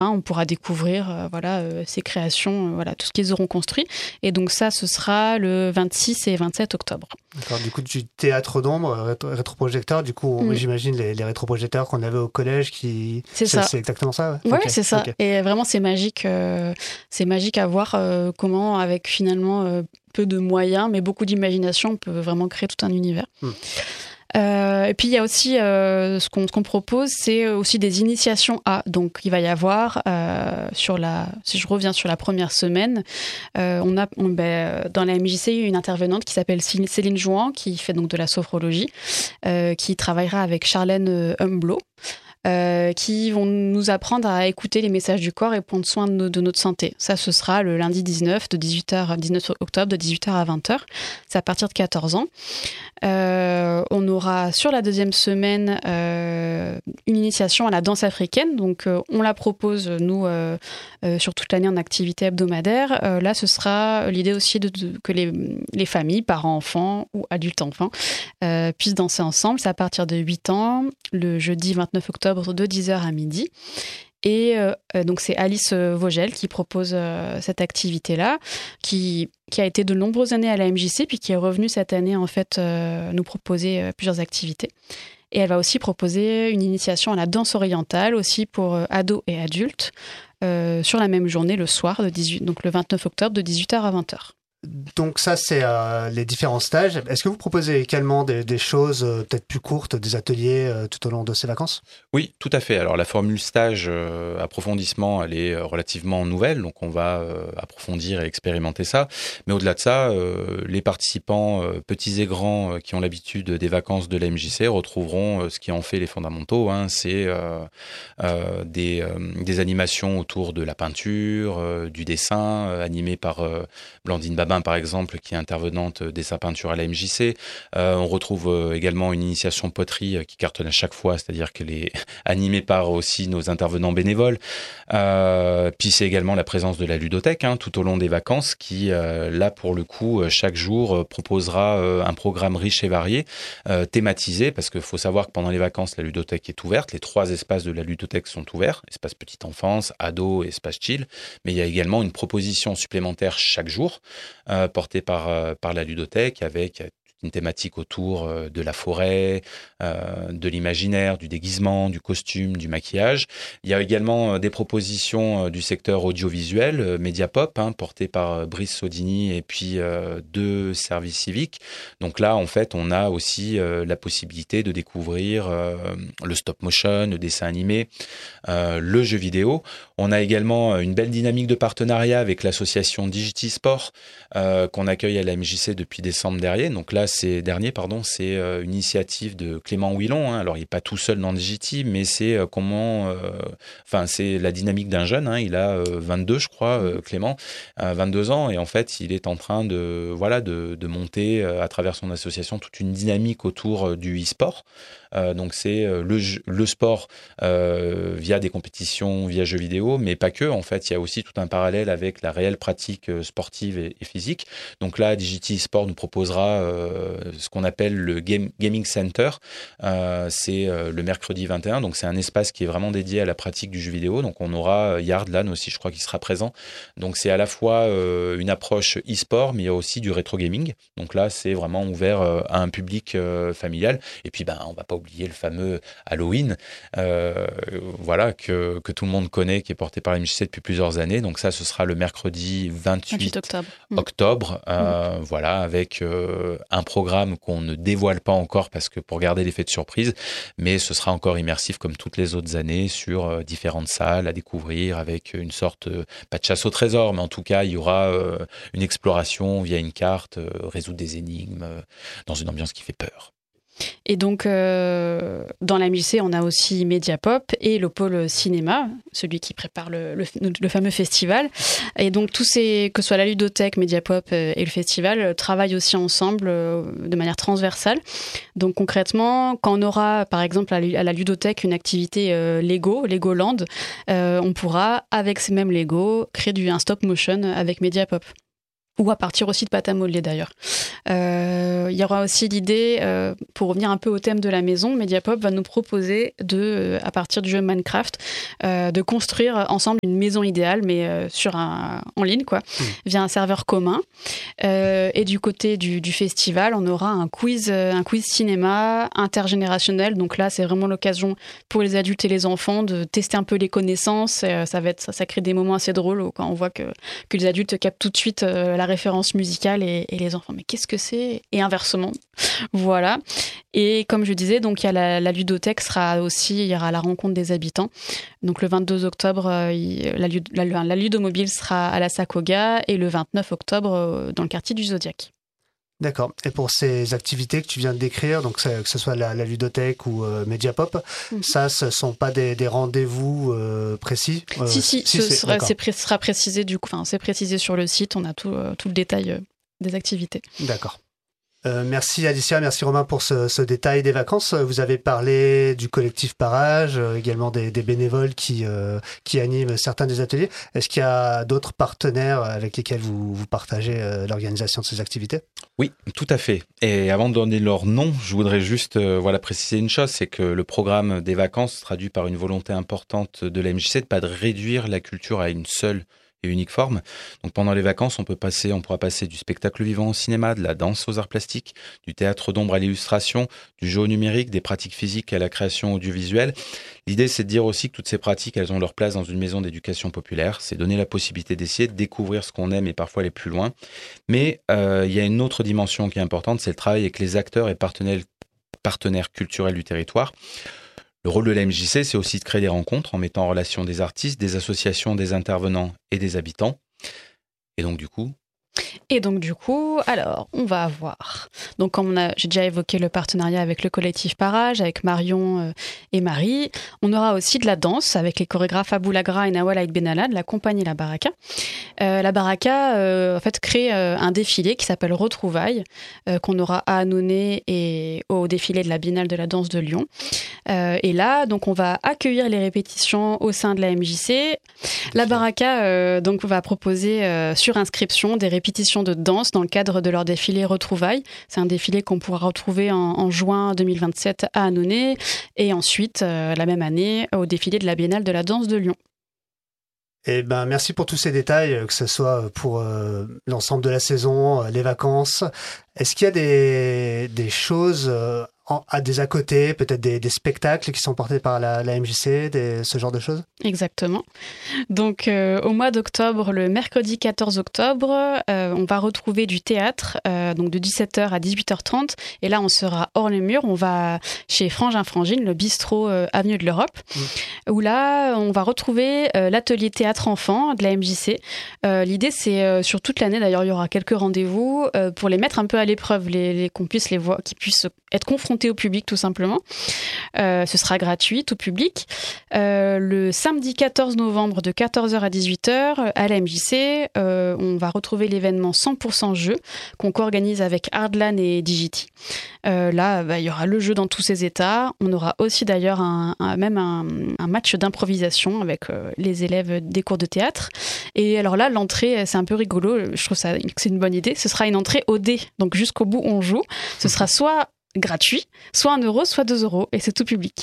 on pourra découvrir ces créations, tout ce qu'ils auront construit. Et donc ça, ce sera le 26 et 27 octobre. D'accord, du coup, du théâtre d'ombre, rétroprojecteur, du coup, j'imagine les rétroprojecteurs qu'on avait au collège C'est ça. C'est exactement ça, ouais? C'est ça. Okay. Et vraiment, c'est magique à voir comment, avec finalement peu de moyens, mais beaucoup d'imagination, on peut vraiment créer tout un univers. Et puis il y a aussi ce qu'on propose, c'est aussi des initiations à. Donc il va y avoir si je reviens sur la première semaine, on a dans la MJC une intervenante qui s'appelle Céline Jouan, qui fait donc de la sophrologie, qui travaillera avec Charlène Humblot. Qui vont nous apprendre à écouter les messages du corps et prendre soin de notre santé. Ça, ce sera le lundi 19 octobre de 18h à 20h. C'est à partir de 14 ans. On aura sur la deuxième semaine une initiation à la danse africaine. Donc, on la propose, nous, sur toute l'année en activité hebdomadaire. Là, ce sera l'idée aussi que les familles, parents, enfants ou adultes enfants, puissent danser ensemble. C'est à partir de 8 ans, le jeudi 29 octobre de 10h à midi. Et donc c'est Alice Vogel qui propose cette activité-là, qui a été de nombreuses années à la MJC, puis qui est revenue cette année en fait nous proposer plusieurs activités. Et elle va aussi proposer une initiation à la danse orientale, aussi pour ados et adultes, sur la même journée, le soir, donc le 29 octobre, de 18h à 20h. Donc ça, c'est les différents stages. Est-ce que vous proposez également des choses peut-être plus courtes, des ateliers tout au long de ces vacances ? Oui, tout à fait. Alors la formule stage approfondissement, elle est relativement nouvelle, donc on va approfondir et expérimenter ça. Mais au-delà de ça, les participants, petits et grands, qui ont l'habitude des vacances de la MJC, retrouveront ce qui en fait les fondamentaux. C'est des animations autour de la peinture, du dessin, animées par Blandine Babin, par exemple, qui est intervenante dès sa peinture à la MJC. On retrouve également une initiation poterie qui cartonne à chaque fois, c'est-à-dire qu'elle est animée par aussi nos intervenants bénévoles. Puis c'est également la présence de la ludothèque tout au long des vacances qui, là pour le coup, chaque jour proposera un programme riche et varié, thématisé, parce qu'il faut savoir que pendant les vacances, la ludothèque est ouverte. Les 3 espaces de la ludothèque sont ouverts, espace petite enfance, ado et espace chill. Mais il y a également une proposition supplémentaire chaque jour, porté par la ludothèque, avec une thématique autour de la forêt, de l'imaginaire, du déguisement, du costume, du maquillage. Il y a également des propositions du secteur audiovisuel, Mediapop, porté par Brice Sodini et puis 2 services civiques. Donc là, en fait, on a aussi la possibilité de découvrir le stop motion, le dessin animé, le jeu vidéo. On a également une belle dynamique de partenariat avec l'association Digiti Sport, qu'on accueille à la MJC depuis décembre dernier. Donc là, c'est une initiative de Clément Huillon. Alors, il n'est pas tout seul dans Digiti, mais c'est c'est la dynamique d'un jeune. Il a 22, je crois, Clément, 22 ans. Et en fait, il est en train de monter à travers son association toute une dynamique autour du e-sport. Donc c'est le sport via des compétitions, via jeux vidéo, mais pas que. En fait, il y a aussi tout un parallèle avec la réelle pratique sportive et physique. Donc là, Digiti Sport nous proposera ce qu'on appelle le Gaming Center. C'est le mercredi 21. Donc c'est un espace qui est vraiment dédié à la pratique du jeu vidéo. Donc on aura Yardlan aussi, je crois, qui sera présent. Donc c'est à la fois une approche e-sport, mais il y a aussi du rétro gaming. Donc là, c'est vraiment ouvert à un public familial. Et puis, on va pas oublier le fameux Halloween, que tout le monde connaît, qui est porté par la MJC depuis plusieurs années. Donc ça, ce sera le mercredi 28 octobre. Avec un programme qu'on ne dévoile pas encore parce que pour garder l'effet de surprise, mais ce sera encore immersif comme toutes les autres années sur différentes salles à découvrir avec une sorte, pas de chasse au trésor, mais en tout cas, il y aura une exploration via une carte, résoudre des énigmes dans une ambiance qui fait peur. Et donc, dans la MJC, on a aussi Mediapop et le pôle cinéma, celui qui prépare le fameux festival. Et donc, que ce soit la ludothèque, Mediapop et le festival, travaillent aussi ensemble de manière transversale. Donc, concrètement, quand on aura, par exemple, à la ludothèque, une activité Legoland, on pourra, avec ces mêmes Lego, créer un stop motion avec Mediapop. ou à partir aussi de pâte à modeler d'ailleurs. Il y aura aussi l'idée, pour revenir un peu au thème de la maison, Mediapop va nous proposer à partir du jeu Minecraft, de construire ensemble une maison idéale, mais en ligne, quoi, via un serveur commun. Et du côté du festival, on aura un quiz cinéma intergénérationnel. Donc là, c'est vraiment l'occasion pour les adultes et les enfants de tester un peu les connaissances. Ça crée des moments assez drôles quand on voit que les adultes captent tout de suite la référence musicale et les enfants, mais qu'est-ce que c'est ? Et inversement. Voilà. Et comme je disais, donc il y a la ludothèque il y aura la rencontre des habitants. Donc le 22 octobre, la ludomobile sera à la Sakoga et le 29 octobre dans le quartier du Zodiac. D'accord. Et pour ces activités que tu viens de décrire, donc que ce soit la ludothèque ou Mediapop, ça, ce sont pas des rendez-vous précis Si, ce sera précisé du coup. Enfin, c'est précisé sur le site. On a tout le détail des activités. D'accord. Merci Alicia, merci Romain pour ce détail des vacances. Vous avez parlé du collectif Parage, également des bénévoles qui animent certains des ateliers. Est-ce qu'il y a d'autres partenaires avec lesquels vous partagez l'organisation de ces activités ? Oui, tout à fait. Et avant de donner leur nom, je voudrais juste préciser une chose, c'est que le programme des vacances se traduit par une volonté importante de la MJC de pas de réduire la culture à une seule et unique forme. Donc pendant les vacances, on pourra passer du spectacle vivant au cinéma, de la danse aux arts plastiques, du théâtre d'ombre à l'illustration, du jeu au numérique, des pratiques physiques à la création audiovisuelle. L'idée, c'est de dire aussi que toutes ces pratiques, elles ont leur place dans une maison d'éducation populaire. C'est donner la possibilité d'essayer de découvrir ce qu'on aime et parfois aller plus loin. Mais il y a une autre dimension qui est importante, c'est le travail avec les acteurs et partenaires culturels du territoire. Le rôle de la MJC, c'est aussi de créer des rencontres en mettant en relation des artistes, des associations, des intervenants et des habitants. Et donc du coup, alors, on va avoir... Donc, comme j'ai déjà évoqué le partenariat avec le collectif Parage, avec Marion et Marie, on aura aussi de la danse avec les chorégraphes Abou Lagra et Nawal Aïd Benalla de la compagnie La Baraka. La Baraka, en fait, crée un défilé qui s'appelle Retrouvailles, qu'on aura à Annonay et au défilé de la Biennale de la danse de Lyon. Et là, donc, on va accueillir les répétitions au sein de la MJC. La Baraka, donc, va proposer sur inscription des répétitions de danse dans le cadre de leur défilé Retrouvailles. C'est un défilé qu'on pourra retrouver en juin 2027 à Annonay et ensuite, la même année, au défilé de la Biennale de la danse de Lyon. Eh ben, merci pour tous ces détails, que ce soit pour l'ensemble de la saison, les vacances. Est-ce qu'il y a des choses à côté, peut-être des spectacles qui sont portés par la MJC, ce genre de choses ? Exactement. Donc, au mois d'octobre, le mercredi 14 octobre, on va retrouver du théâtre, donc de 17h à 18h30. Et là, on sera hors les murs. On va chez Frangin Frangine, le bistrot Avenue de l'Europe, où là, on va retrouver l'atelier théâtre enfant de la MJC. L'idée, c'est sur toute l'année, d'ailleurs, il y aura quelques rendez-vous pour les mettre un peu à l'épreuve, qu'on puisse les voir, qu'ils puissent être confrontés au public, tout simplement. Ce sera gratuit, tout public. Le samedi 14 novembre de 14h à 18h, à la MJC, on va retrouver l'événement 100% jeu qu'on co-organise avec Hardlan et Digiti. Là, il y aura le jeu dans tous ses états. On aura aussi d'ailleurs un match d'improvisation avec les élèves des cours de théâtre. Et alors là, l'entrée, c'est un peu rigolo. Je trouve que c'est une bonne idée. Ce sera une entrée au dé. Donc jusqu'au bout, on joue. Ce sera soit gratuit, soit 1 euro, soit 2 euros, et c'est tout public.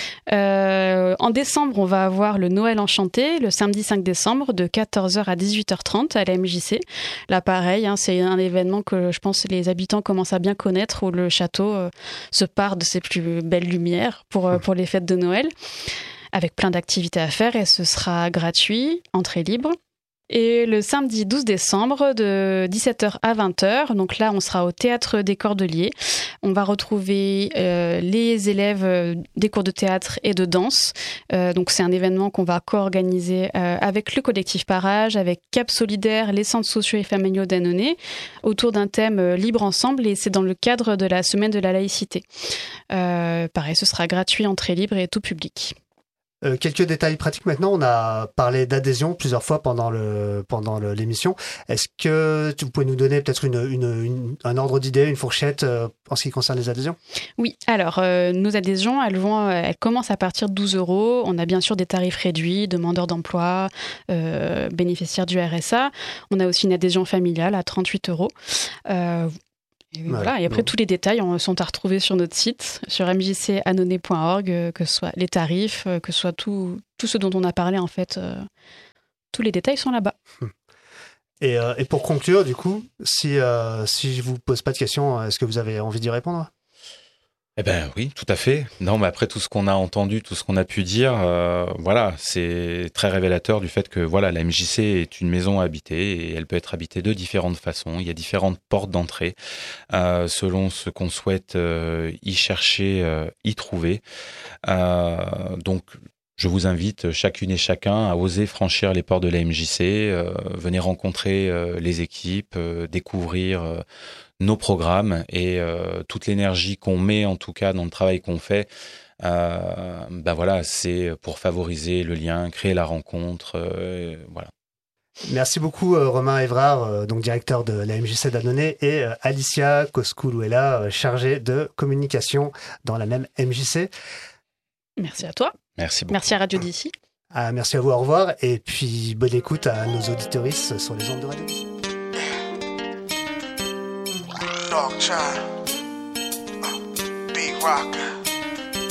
En décembre, on va avoir le Noël Enchanté, le samedi 5 décembre, de 14h à 18h30 à la MJC. Là, pareil, c'est un événement que je pense les habitants commencent à bien connaître, où le château se pare de ses plus belles lumières pour les fêtes de Noël, avec plein d'activités à faire, et ce sera gratuit, entrée libre. Et le samedi 12 décembre, de 17h à 20h, donc là, on sera au Théâtre des Cordeliers. On va retrouver les élèves des cours de théâtre et de danse. Donc, c'est un événement qu'on va co-organiser avec le collectif Parage, avec Cap Solidaire, les centres sociaux et familiaux d'Annonay, autour d'un thème libre ensemble, et c'est dans le cadre de la semaine de la laïcité. Pareil, ce sera gratuit, entrée libre et tout public. Quelques détails pratiques maintenant. On a parlé d'adhésion plusieurs fois pendant l'émission. Est-ce que vous pouvez nous donner peut-être un ordre d'idée, une fourchette en ce qui concerne les adhésions ? Oui, alors nos adhésions, elles commencent à partir de 12 €. On a bien sûr des tarifs réduits, demandeurs d'emploi, bénéficiaires du RSA. On a aussi une adhésion familiale à 38 €. Voilà. Et après, tous les détails sont à retrouver sur notre site, sur mjcannonay.org, que ce soit les tarifs, que ce soit tout ce dont on a parlé, en fait. Tous les détails sont là-bas. Et pour conclure, du coup, si je vous pose pas de questions, est-ce que vous avez envie d'y répondre ? Eh ben oui, tout à fait. Non, mais après tout ce qu'on a entendu, tout ce qu'on a pu dire, voilà, c'est très révélateur du fait que voilà, la MJC est une maison à habiter et elle peut être habitée de différentes façons. Il y a différentes portes d'entrée selon ce qu'on souhaite y chercher, y trouver. Donc je vous invite chacune et chacun à oser franchir les portes de la MJC, venez rencontrer les équipes, découvrir nos programmes et toute l'énergie qu'on met en tout cas dans le travail qu'on fait, voilà, c'est pour favoriser le lien, créer la rencontre, voilà. Merci beaucoup Romain Évrard, donc directeur de la MJC d'Annonay, et Alicia Koskoulouela, chargée de communication dans la même MJC. Merci à toi. Merci beaucoup. Merci à Radio d'ici. Merci à vous, au revoir, et puis bonne écoute à nos auditeuristes sur les ondes de Radio d'ici. Dog Child, Big Rock.